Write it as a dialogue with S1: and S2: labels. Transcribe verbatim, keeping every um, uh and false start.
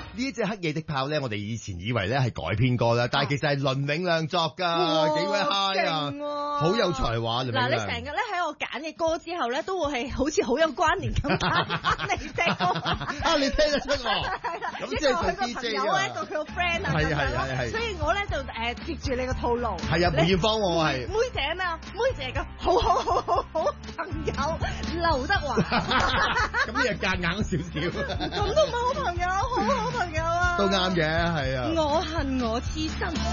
S1: 呢隻黑夜的炮咧，我哋以前以為咧係改編歌啦，但係其實係倫永亮作㗎，幾位 high 啊，好有才華。
S2: 嗱，你成日咧喺我揀嘅歌之後咧，都會係好似好有關聯咁揀你隻歌。
S1: 啊，你聽得出喎？咁即係佢 D J 啊，
S2: 一個佢個 friend 啊，
S1: 係係係係。
S2: 所以我咧就誒接住你個套路。
S1: 係啊，梅艷芳我係。
S2: 妹姐啊嘛，妹姐嘅好好好好好朋友劉德華。
S1: 咁你又夾硬少少。
S2: 咁都唔係好朋友，好好朋友啊。
S1: 都啱嘅，係啊。
S2: 我恨我痴心。